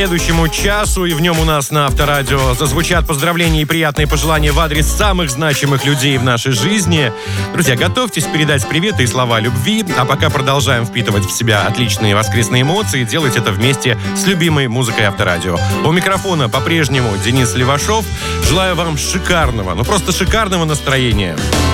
Следующему часу, и в нем у нас на Авторадио зазвучат поздравления и приятные пожелания в адрес самых значимых людей в нашей жизни. Друзья, готовьтесь передать приветы и слова любви, а пока продолжаем впитывать в себя отличные воскресные эмоции, делать это вместе с любимой музыкой Авторадио. У микрофона по-прежнему Денис Левашов. Желаю вам шикарного, просто шикарного настроения.